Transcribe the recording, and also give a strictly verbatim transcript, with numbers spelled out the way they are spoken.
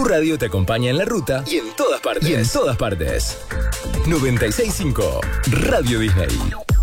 Tu radio te acompaña en la ruta y en todas partes. Y en todas partes. noventa y seis punto cinco Radio Disney.